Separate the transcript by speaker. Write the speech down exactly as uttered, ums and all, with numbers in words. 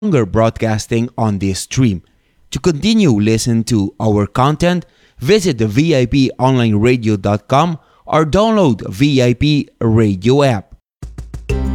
Speaker 1: longer broadcasting on this stream. To continue listening to our content, visit the V I P online radio dot com or download V I P radio app.